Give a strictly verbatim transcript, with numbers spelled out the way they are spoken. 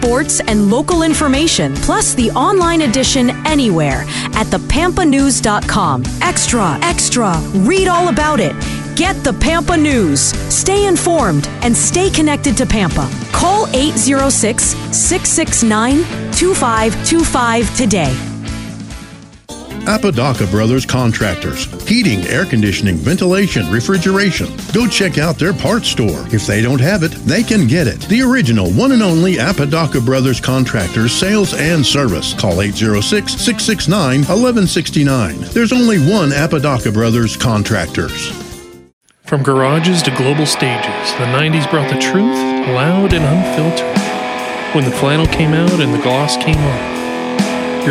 sports, and local information, plus the online edition anywhere at the pampa news dot com. Extra, extra, read all about it. Get the Pampa News. Stay informed and stay connected to Pampa. Call eight zero six, six six nine, two five two five today. Apodaca Brothers Contractors. Heating, air conditioning, ventilation, refrigeration. Go check out their parts store. If they don't have it, they can get it. The original one and only Apodaca Brothers Contractors sales and service. Call eight zero six, six six nine, one one six nine. There's only one Apodaca Brothers Contractors. From garages to global stages, the nineties brought the truth, loud and unfiltered. When the flannel came out and the gloss came on,